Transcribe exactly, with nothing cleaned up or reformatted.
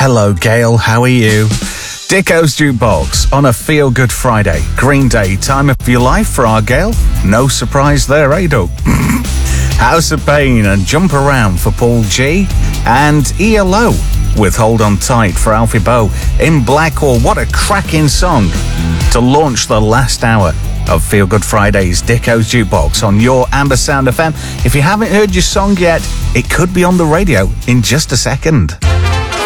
Hello, Gail. How are you? Dicko's Jukebox on a Feel Good Friday. Green Day, Time of Your Life for our Gail. No surprise there, eh, Doug? House of Pain and Jump Around for Paul G. And E L O with Hold On Tight for Alfie Boe. In Blackwell, what a cracking song to launch the last hour of Feel Good Friday's Dicko's Jukebox on your Amber Sound F M. If you haven't heard your song yet, it could be on the radio in just a second.